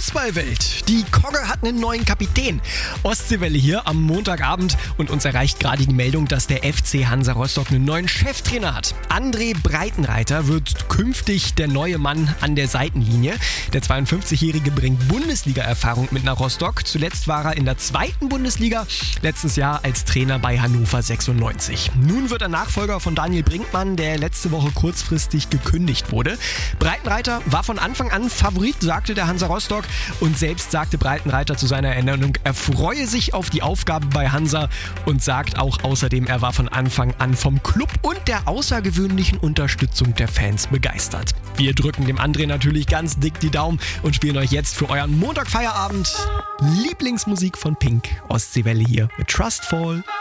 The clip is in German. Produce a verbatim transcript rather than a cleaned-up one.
Fußballwelt. Die Kogge hat einen neuen Kapitän. Ostseewelle hier am Montagabend und uns erreicht gerade die Meldung, dass der F C Hansa Rostock einen neuen Cheftrainer hat. André Breitenreiter wird künftig der neue Mann an der Seitenlinie. Der zweiundfünfzigjährige bringt Bundesliga-Erfahrung mit nach Rostock. Zuletzt war er in der zweiten Bundesliga, letztes Jahr als Trainer bei Hannover sechsundneunzig. Nun wird er Nachfolger von Daniel Brinkmann, der letzte Woche kurzfristig gekündigt wurde. Breitenreiter war von Anfang an Favorit, sagte der Hansa Rostock, und selbst sagte Breitenreiter zu seiner Ernennung, er freue sich auf die Aufgabe bei Hansa und sagt auch außerdem, er war von Anfang an vom Club und der außergewöhnlichen Unterstützung der Fans begeistert. Wir drücken dem André natürlich ganz dick die Daumen und spielen euch jetzt für euren Montagfeierabend Lieblingsmusik von Pink. Ostseewelle hier mit Trustfall.